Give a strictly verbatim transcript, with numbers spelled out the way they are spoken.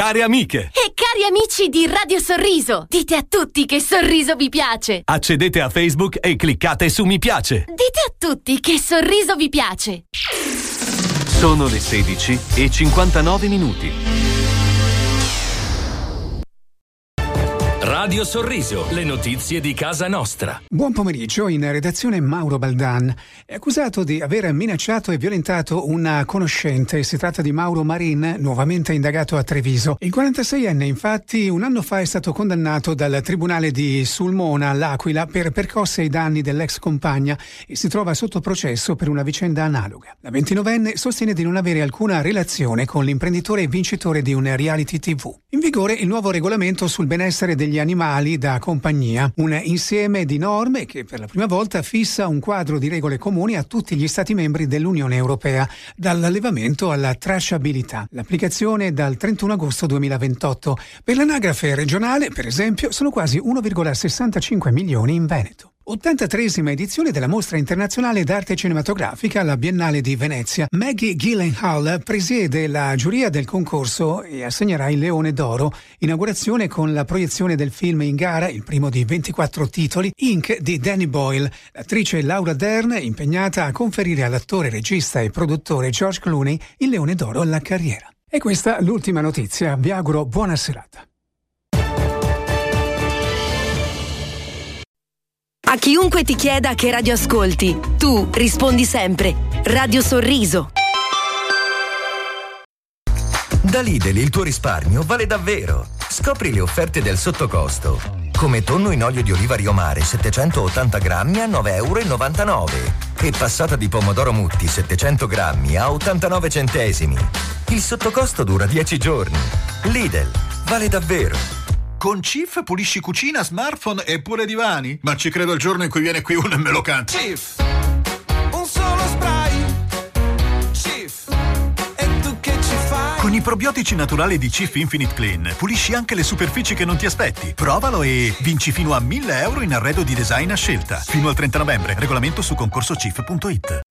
care amiche e cari amici di Radio Sorriso, dite a tutti che Sorriso vi piace. Accedete a Facebook e cliccate su mi piace. Dite a tutti che Sorriso vi piace. Sono le sedici e cinquantanove minuti. Radio Sorriso, le notizie di casa nostra. Buon pomeriggio, in redazione Mauro Baldan. È accusato di aver minacciato e violentato una conoscente. Si tratta di Mauro Marin, nuovamente indagato a Treviso. Il quarantaseienne, infatti, un anno fa è stato condannato dal tribunale di Sulmona, l'Aquila, per percosse ai danni dell'ex compagna e si trova sotto processo per una vicenda analoga. La ventinovenne sostiene di non avere alcuna relazione con l'imprenditore vincitore di un reality tivù. In vigore il nuovo regolamento sul benessere degli animali da compagnia, un insieme di norme che per la prima volta fissa un quadro di regole comuni a tutti gli Stati membri dell'Unione Europea, dall'allevamento alla tracciabilità. L'applicazione dal trentuno agosto duemilaventotto. Per l'anagrafe regionale, per esempio, sono quasi uno virgola sessantacinque milioni in Veneto. ottantatreesima edizione della Mostra Internazionale d'Arte Cinematografica alla Biennale di Venezia. Maggie Gyllenhaal presiede la giuria del concorso e assegnerà il Leone d'Oro. Inaugurazione con la proiezione del film in gara, il primo di ventiquattro titoli, Ink di Danny Boyle. L'attrice Laura Dern è impegnata a conferire all'attore, regista e produttore George Clooney il Leone d'Oro alla carriera. E questa l'ultima notizia. Vi auguro buona serata. A chiunque ti chieda che radio ascolti, tu rispondi sempre Radio Sorriso. Da Lidl il tuo risparmio vale davvero. Scopri le offerte del sottocosto. Come tonno in olio di oliva Rio Mare settecentottanta grammi a nove virgola novantanove euro e passata di pomodoro Mutti settecento grammi a ottantanove centesimi. Il sottocosto dura dieci giorni. Lidl vale davvero. Con Cif pulisci cucina, smartphone e pure divani? Ma ci credo il giorno in cui viene qui uno e me lo canta. Cif, un solo spray. Cif, e tu che ci fai? Con i probiotici naturali di Cif Infinite Clean pulisci anche le superfici che non ti aspetti. Provalo e vinci fino a mille euro in arredo di design a scelta. Fino al trenta novembre. Regolamento su concorso cif punto it.